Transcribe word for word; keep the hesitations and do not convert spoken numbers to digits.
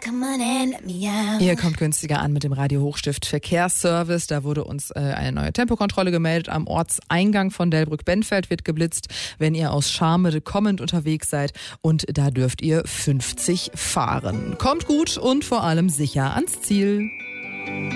come on and let me out. Ihr kommt günstiger an mit dem Radio Hochstift Verkehrsservice. Da wurde uns äh, eine neue Tempokontrolle gemeldet. Am Ortseingang von Delbrück-Benfeld wird geblitzt, wenn ihr aus Scharmede kommend unterwegs seid. Und da dürft ihr fünfzig fahren. Kommt gut und vor allem sicher ans Ziel.